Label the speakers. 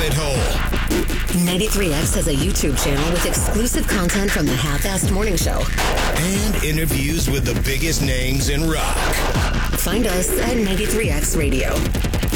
Speaker 1: rabbit hole.
Speaker 2: 93X has a YouTube channel with exclusive content from the Half-Assed Morning Show.
Speaker 1: And interviews with the biggest names in rock.
Speaker 2: Find us at 93X Radio.